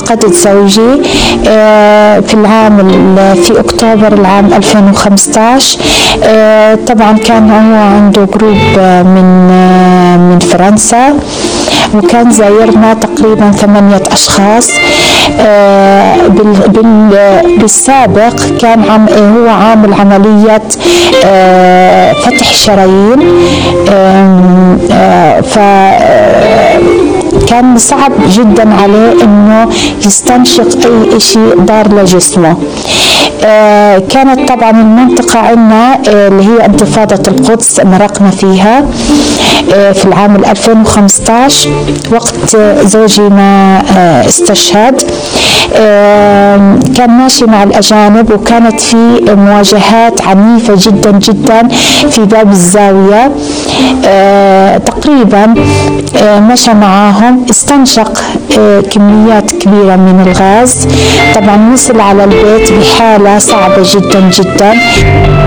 فقدت زوجي في أكتوبر العام 2015. طبعا كان هو عنده جروب من فرنسا، وكان زايرنا تقريبا 8 أشخاص. بالسابق كان هو عامل عملية فتح شرايين، فكان صعب جدا عليه انه يستنشق اي شيء ضار لجسمه. كانت طبعا المنطقة عندنا اللي هي انتفاضة القدس مرقنا فيها في العام 2015 وقت زوجي ما استشهد. كان ماشي مع الأجانب، وكانت في مواجهات عنيفة جدا جدا في باب الزاوية. تقريبا مشى معاهم، استنشق كميات كبيرة من الغاز. طبعا وصل على البيت بحالة صعبة جدا جدا.